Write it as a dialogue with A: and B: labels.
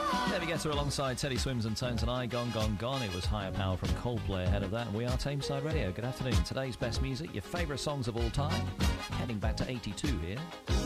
A: David Guetta alongside Teddy Swims and Tones and I. Gone, Gone, Gone. It was Higher Power from Coldplay ahead of that. And we are Tameside Radio. Good afternoon. Today's best music, your favourite songs of all time. Heading back to 82 here.